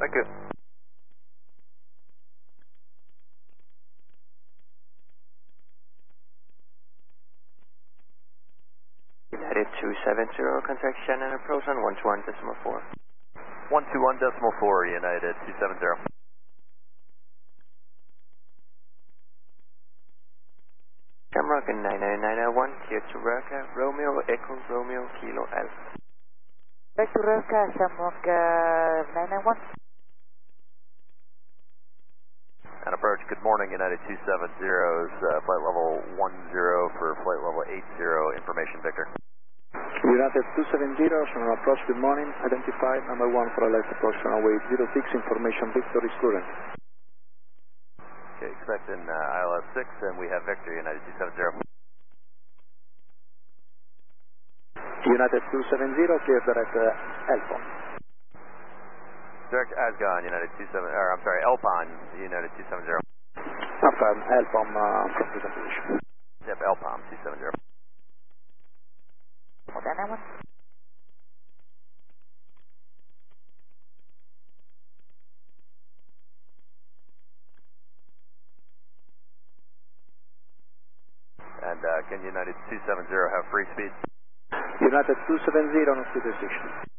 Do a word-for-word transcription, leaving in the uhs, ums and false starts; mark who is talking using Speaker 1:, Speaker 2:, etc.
Speaker 1: Thank you.
Speaker 2: United two seven zero, contact Shannon approach on one two one decimal four.
Speaker 1: one two one decimal four, United two seven zero.
Speaker 2: Shamrock in nine nine nine one, clear to Reka, Romeo, Echo, Romeo, Kilo, Alpha.
Speaker 3: Back to Reka, Shamrock uh, nine nine one.
Speaker 1: And approach, good morning, United two seven zero, uh, flight level one zero for flight level eight zero, information Victor.
Speaker 4: United two seven zero, on approach, good morning, identified number one for a left approach runway zero six, information Victor is current.
Speaker 1: Okay, expecting uh, I L S six, and we have Victor, United two seven zero.
Speaker 4: United two seven zero, clear direct uh, Elpon.
Speaker 1: Direct Asgon, United two seven, or I'm sorry, Elpon, United two seven zero.
Speaker 4: Affirm, Elpon uh, from present position.
Speaker 1: Yep, Elpon two seven zero.
Speaker 3: Modena one.
Speaker 1: And uh, can United two seven zero have free speed?
Speaker 4: United two seven zero, on speed decision.